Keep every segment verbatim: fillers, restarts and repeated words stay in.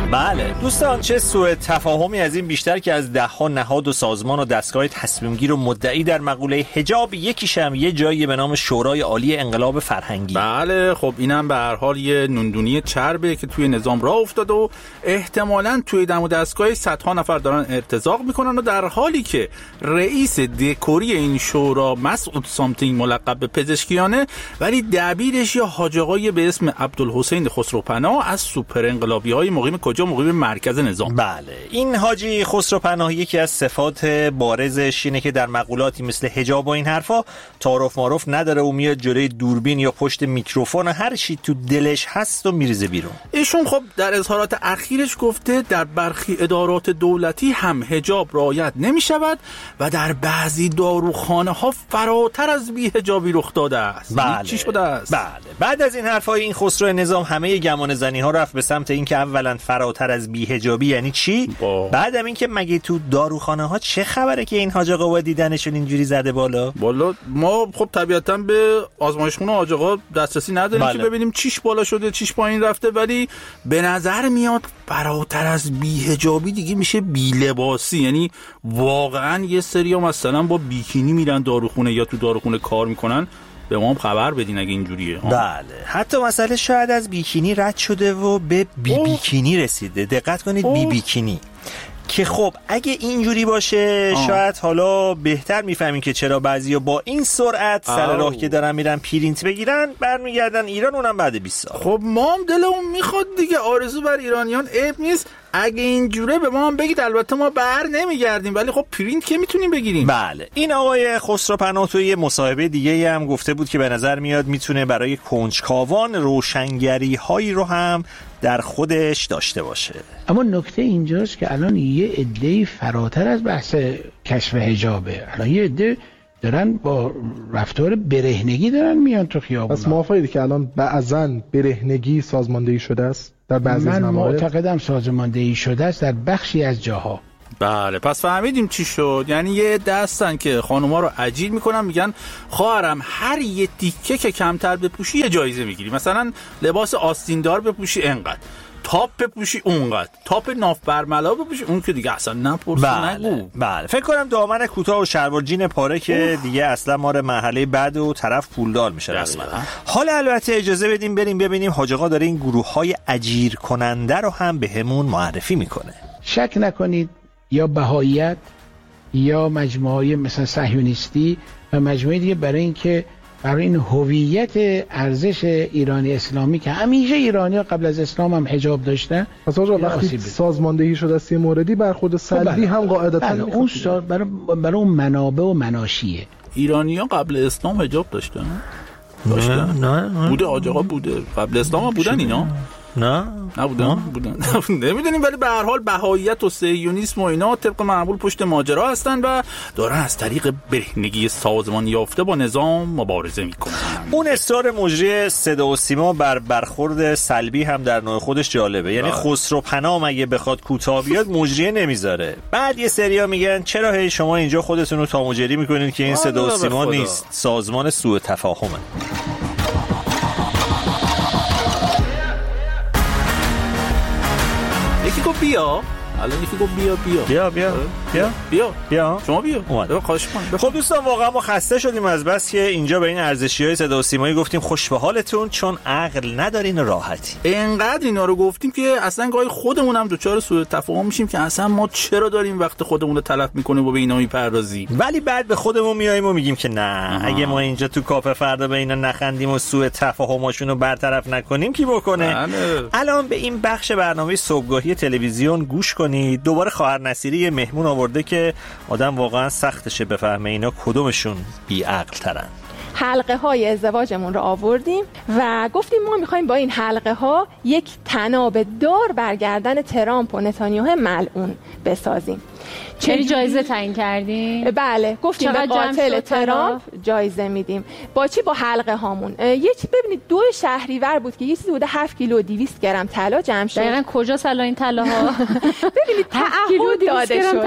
بله دوستان، چه سوء تفاهمی از این بیشتر که از ده ها نهاد و سازمان و دستگاه تصمیم گیر و مدعی در مقوله حجاب، یکیش هم یه جایی به نام شورای عالی انقلاب فرهنگی. بله خب اینم به هر حال یه نوندونی چربه که توی نظام راه افتاده و احتمالاً توی دم و دستگاه صدها نفر دارن ارتزاق میکنن و در حالی که رئیس دکوری این شورا مسعود سامتینگ ملقب به پزشکیانه، ولی دبیرش یا حاج آقای به اسم عبدالحسین خسروپناه از سوپر انقلابی‌های مقیم کجا مقیم مرکز نظام. بله این حاجی خسروپناه یکی از صفات بارزش اینه که در مقولاتی مثل حجاب و این حرفا تعارف معارف نداره و میاد جلوی دوربین یا پشت میکروفون هر چی تو دلش هست و میریزه بیرون. ایشون خب در اظهارات اخیرش گفته در برخی ادارات دولتی هم حجاب رعایت نمی‌شود و در بعضی داروخانه‌ها فراتر از بی حجابی رخ داده است. بله. چی شده است؟ بله بعد از این حرفای این خسرو نظام همه گمان زنی‌ها رفت به سمت این که اولا فراتر از بی حجابی یعنی چی؟ با. بعدم این که مگه تو داروخانه‌ها چه خبره که این حاج آقا دیدنشون اینجوری زده بالا؟ بالا ما خب طبیعتاً به آزمایشخونه حاج آقا دسترسی نداریم بله. که ببینیم چیش بالا شده چیش پایین رفته، ولی به نظر میاد فراتر از بی حجابی دیگه میشه بی لباسی. یعنی واقعاً یه سری مثلا با بیکینی میرن داروخونه یا تو داروخونه کار میکنن. به ما هم خبر بدین اگه اینجوریه. بله حتی مسئله شاید از بیکینی رد شده و به بی بیکینی رسیده. دقت کنید بی بیکینی که خب اگه اینجوری باشه آه. شاید حالا بهتر میفهمین که چرا بعضیا با این سرعت سر آه. راه که دارن میرن پرینت بگیرن برمیگردن ایران، اونم بعد بیست سال. خب ما هم دلمون میخواد دیگه، آرزو بر ایرانیان عیب نیست. اگه اینجوره به ما هم بگید، البته ما بر نمیگردیم ولی خب پرینت که میتونیم بگیریم. بله این آقای خسروپناه توی یه مصاحبه دیگه هم گفته بود که به نظر میاد میتونه برای کنجکاوان روشنگری هایی رو هم در خودش داشته باشه. اما نکته اینجاست که الان یه عده فراتر از بحث کشف حجابه، الان یه عده دارن با رفتار برهنگی دارن میان تو خیابونا. پس موافقید که الان بعضاً برهنگی سازماندهی شده است در بعضی از موارد؟ من معتقدم سازماندهی شده است در بخشی از جاها. بله پس فهمیدیم چی شد. یعنی یه دستن که خانوما رو اجیر میکنن، میگن خواهرم هر یه تیکه که کمتر بپوشی یه جایزه میگیری، مثلا لباس آستیندار بپوشی انقدر، تاپ بپوشی اونقدر، تاپ ناف برملا بپوشی اون که دیگه اصلا نپرس بله. نگو. بله فکر کنم دامن کوتاه و شلوار جین پاره که اوه. دیگه اصلا ما رو مرحله بعد و طرف پولدار میشه رسما. حالا البته اجازه بدیم بریم ببینیم حاج آقا داره این گروه‌های اجیر کننده رو هم بهمون معرفی میکنه. شک نکنید یا بهاییت یا مجموعه‌های مثلا صهیونیستی و مجموعه دیگه برای اینکه برای این هویت ارزش ایرانی اسلامی که همیشه ایرانی‌ها قبل از اسلام هم حجاب داشتن، پس آقا وقتی سازماندهی شده است یه موردی برخورد سلبی هم قاعدتاً بله اون برای برای اون منابع و مناشیه. ایرانی‌ها قبل اسلام حجاب داشتن؟ داشتن؟ نه نه بوده حاج آقا بوده. قبل اسلام هم بودن اینا؟ نه نبودن بودن نمیدونیم، ولی به هر حال بهاییت و صهیونیسم و اینا طبق معمول پشت ماجرا هستن و دارن از طریق برهنگی سازمان یافته با نظام مبارزه میکنن. اون اصرار مجری صدا و سیما بر برخورد سلبی هم در نوع خودش جالبه. یعنی خسروپناه مگه بخواد کوتاه بیاد مجریه نمیذاره، بعد یه سریا میگن چرا هی شما اینجا خودتون رو تامجری میکنید که این صدا و سیما نیست، سازمان سوء تفاهمه. یکی گفت بیا، الان یکی گفت بیا بیا بیا بیا بیا بیا بیا شما بیا اومد. خواهش می‌کنم. خب دوستان واقعا ما خسته شدیم از بس که اینجا به این ارزشی‌های صدا و سیمایی گفتیم خوش به حالتون چون عقل ندارین راحتی. اینقدر اینا رو گفتیم که اصلا گاهی خودمون هم دوچار سوء تفاهم میشیم که اصلا ما چرا داریم وقت خودمون رو تلف میکنیم و به اینا میپردازیم، ولی بعد به خودمون میایم و میگیم که نه آها. اگه ما اینجا تو کافه فردا به اینا نخندیم و سوء تفاهماشون رو برطرف نکنیم کی بکنه؟ بله. الان به این بخش برنامه صبحگاهی تلویزیون گوش کنید. دوباره خواهر نصیری یه مهمون آورده که آدم واقعا سختشه بفهمه اینا کدومشون بی عقل ترن. حلقه های ازدواجمون رو آوردیم و گفتیم ما میخوایم با این حلقه ها یک تناب دار بر گردن ترامپ و نتانیاهو ملعون بسازیم. چه جایزه تعیین کردیم؟ بله گفتیم به قاتل ترامپ جایزه میدیم. با چی؟ با حلقه هامون. یه چی ببینید دو شهریور بود که یه چیزی بوده هفت کیلو و دویست گرم طلا جمع شد. دقیقاً کجا سلا این طلاها؟ ببینید تعهد داده شد.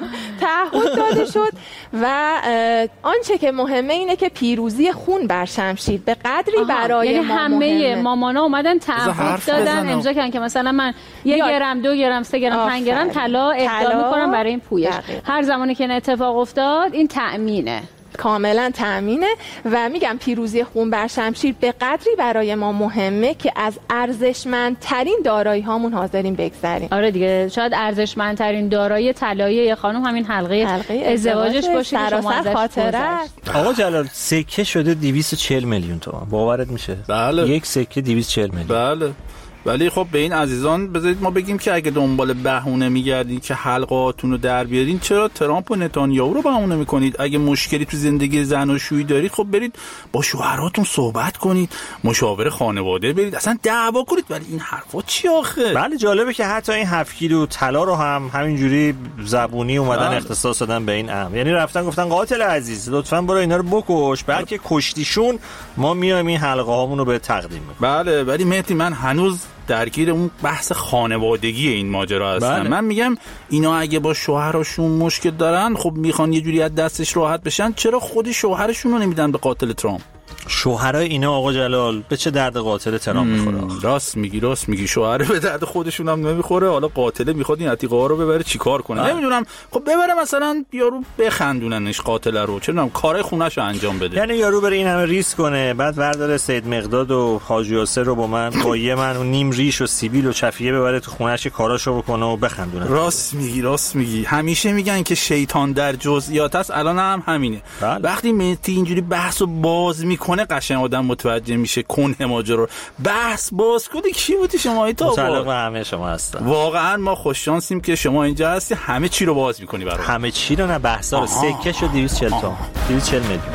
تعهد داده شد و آنچه که مهمه اینه که پیروزی خون بر شمشیر به قدری برای یعنی ما همه مهمه. مامانا اومدن تعهد دادن امضا کردن که مثلا من یک گرم دو گرم سه گرم پنج گرم طلا اهدا میکنم برای این پویش. هر زمانی که این اتفاق افتاد این تأمینه، کاملا تأمینه. و میگم پیروزی خون بر شمشیر به قدری برای ما مهمه که از ارزشمندترین دارایی هامون حاضرین بگذریم. آره دیگه، شاید ارزشمندترین دارایی طلایی یه خانم همین حلقه, حلقه ازدواجش باشه که شما ازش خاطره. آقا جلال سکه شده دویست و چهل میلیون تومان، باورت میشه؟ بله. یک سکه دویست و چهل میلیون. بله. ولی خب به این عزیزان بذارید ما بگیم که اگه دنبال بهونه میگردین که حلقاتون رو در بیارین، چرا ترامپ و نتانیاهو رو بهونه میکنید؟ اگه مشکلی تو زندگی زناشویی دارید خب برید با شوهراتون صحبت کنید، مشاور خانواده برید، اصلا دعوا کنید. ولی این حرفا چی آخه؟ بله جالبه که حتی این هفت کیلو طلا رو هم همینجوری زبونی اومدن اختصاص دادن به این امر. یعنی رفتن گفتن قاتل عزیز لطفاً برو اینا رو بکش، بلکه کشتیشون ما میایم این حلقه هامون رو به تقدیم میکنیم. بله. ولی مهدی من هنوز درگیر اون بحث خانوادگی این ماجرا هستم. بله. من میگم اینا اگه با شوهرشون مشکل دارن، خب میخوان یه جوری از دستش راحت بشن، چرا خود شوهرشون رو نمیدن به قاتل ترامپ؟ شوهرای اینا آقا جلال به چه درد قاتل ترامپ میخوره؟ راست میگی راست میگی شوهر به درد خودشون هم نمیخوره، حالا قاتل میخواد این عتیقه ها رو ببره چیکار کنه؟ آه. نمیدونم. خب ببره مثلا یارو بخندوننش قاتل رو، چه میدونم کارهای خونه‌شو انجام بده. یعنی یارو بره این همه ریسک کنه، بعد ورداره سید مقداد و حاجی یاسر رو با من با یه من و نیم ریش و سیبیل و چفیه ببره تو خونه‌اش کاراشو بکنه و بخندونه. راست میگی راست میگی. همیشه میگن که شیطان در جزئیات است، الان هم همینه. بله. وقتی مهدی اینجوری بحثو باز میکنه قشنگ آدم متوجه میشه کنه ماجرا. بحث باز کنی کی بودی شما؟ ای تا متعلق به همه شما هستم. واقعا ما خوش شانسیم که شما اینجا هستی، همه چی رو باز میکنی برام. همه چی رو نه، بحثا رو. سکه شد دویست و چهل تا دویست و چهل میلیون.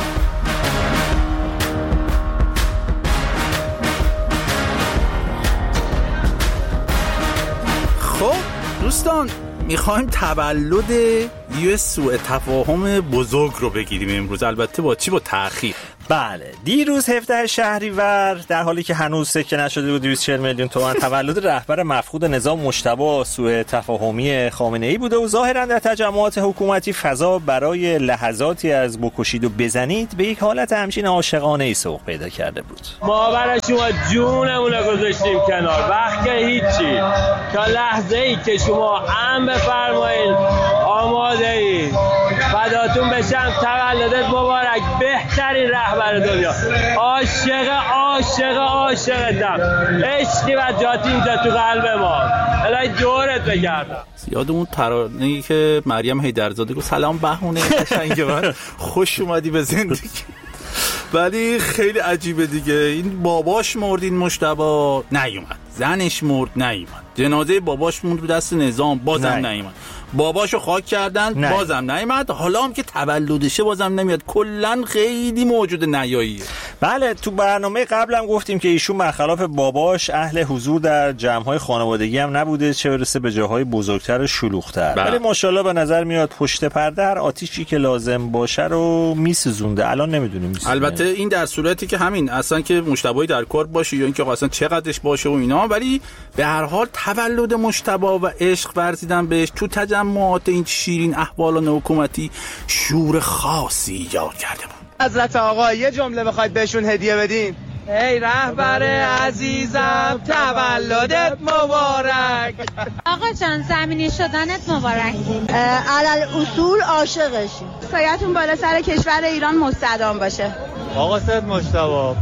خب دوستان میخوایم تولد یه سوء تفاهم بزرگ رو بگیریم امروز، البته با چی؟ با تأخیر. بله دیروز هفدهم شهریور در حالی که هنوز سکه نشده بود دویست و چهل میلیون تومان تولد رهبر مفقود نظام مجتبی سوء تفاهمی خامنه‌ای بوده و ظاهرا در تجمعات حکومتی فضا برای لحظاتی از بکشید و بزنید به یک حالت همچین عاشقانه‌ای سوق پیدا کرده بود. ما برای شما جونمون رو گذاشتیم کنار، وقت هیچی، تا لحظه ای که شما هم بفرمایید آماده ای فداتون بشم. تولدت مبارک، بهترین رهبر دنیا. عاشق عاشق عاشقتم، عشقی و جاتی اینجا تو قلب ما. الهی دورت بگردم. یاد اون ترانه‌ای که مریم حیدرزاده گفت سلام بهونه قشنگ من، خوش اومدی به زندگی. ولی خیلی عجیبه دیگه، این باباش مرد، این مجتبی نیومد، زنش مرد نیومد، جنازه باباش موند دست نظام بازم نیومد، باباشو خاک کردن نه. بازم نیامد، حالا هم که تولدشه بازم نمیاد. کلا خیلی موجود نیاییه. بله تو برنامه قبلم گفتیم که ایشون برخلاف باباش اهل حضور در جمع‌های خانوادگی هم نبوده، چه برسه به جاهای بزرگتر و شلوغ‌تر. ولی ماشاءالله به نظر میاد پشت پرده هر آتیشی که لازم باشه رو میسوزونده. الان نمیدونیم. البته این در صورتی که همین اصلا که مجتبی در کار باشه یا اینکه اصلا چقدرش باشه و اینا، ولی به هر حال تولد مجتبی و عشق ورزیدن بهش تو تجمعات این شیرین احوالان حکومتی شور خاصی ایجاد کرده بود. حضرت آقا یه جمله بخواید بهشون هدیه بدین؟ ای رهبر عزیزم تولدت مبارک. آقا جان زمینی شدنت مبارک. علل اصول عاشقشیم. سایتون بالا سر کشور ایران مستدام باشه. آقا سید مجتبی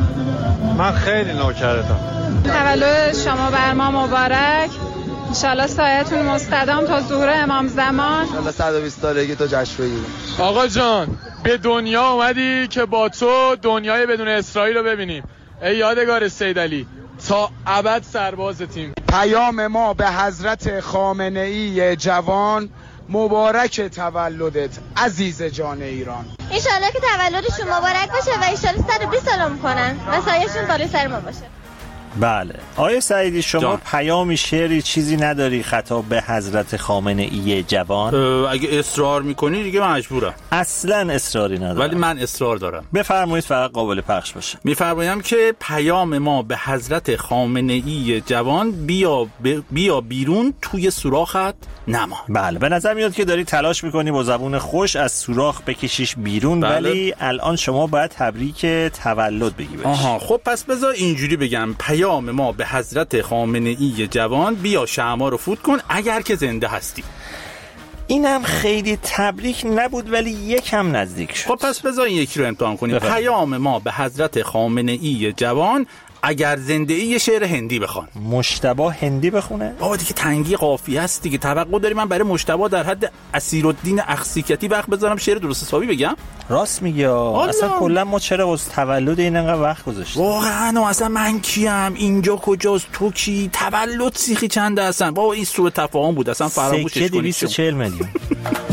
من خیلی نوکرتم. تولد شما بر ما مبارک. انشالله سایتون مستدام تا ظهور امام زمان. انشالله صد و بیست سالگی تو جشن بگیریم. آقا جان به دنیا اومدی که با تو دنیای بدون اسرائیل رو ببینیم. ای یادگار سیدعلی تا ابد سربازتیم. پیام ما به حضرت خامنه‌ای جوان، مبارک تولدت عزیز جان ایران. انشالله که تولدشون مبارک باشه و انشالله صد و بیست سال میکنن و سایه‌شون بالای سر ما باشه. بله. آقای سعیدی شما جان. پیامی شعری چیزی نداری خطاب به حضرت خامنه ای جوان؟ اگه اصرار میکنی دیگه مجبورم. اصلا اصراری ندارم. ولی من اصرار دارم. بفرمایید فقط قابل پخش باشه. میفرمایم که پیام ما به حضرت خامنه ای جوان بیا ب... بیا بیرون توی سوراخت نما. بله به نظر میاد که داری تلاش میکنی با زبون خوش از سوراخ بکشیش بیرون. بله. ولی الان شما باید تبریک تولد بگی بهش. آها خب پس بذار اینجوری بگم پیام ما به حضرت خامنه ای جوان بیا شمع رو فوت کن اگر که زنده هستی. اینم خیلی تبریک نبود ولی یکم نزدیک شد. خب پس بذار این یکی رو امتحان کنیم. پیام ما به حضرت خامنه ای جوان اگر زنده ای یه شعر هندی بخوان. مجتبی هندی بخونه؟ بابا دیگه تنگی قافیه است دیگه. توقع داری من برای مجتبی در حد اسیرالدین اخسیکتی وقت بذارم شعر درست حسابی بگم؟ راست میگی. اصلا کلا ما چرا واسه تولد این انقدر وقت گذاشتیم؟ واقعا اصلا من کیم؟ اینجا کجاست؟ تو کی؟ تولد سیخی چنده اصلا؟ بابا این سوء تفاهم بود اصلا فراموشش کنید. سکه دویست و چهل میلیون